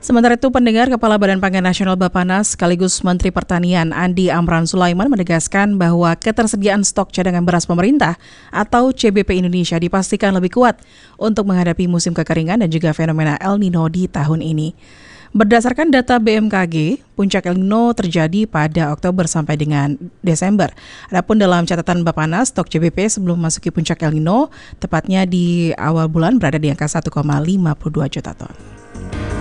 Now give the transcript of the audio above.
Sementara itu, pendengar, Kepala Badan Pangan Nasional Bappenas sekaligus Menteri Pertanian Andi Amran Sulaiman menegaskan bahwa ketersediaan stok cadangan beras pemerintah atau CBP Indonesia dipastikan lebih kuat untuk menghadapi musim kekeringan dan juga fenomena El Nino di tahun ini. Berdasarkan data BMKG, puncak El Nino terjadi pada Oktober sampai dengan Desember. Adapun dalam catatan Bappenas, stok CBP sebelum memasuki puncak El Nino, tepatnya di awal bulan berada di angka 1,52 juta ton.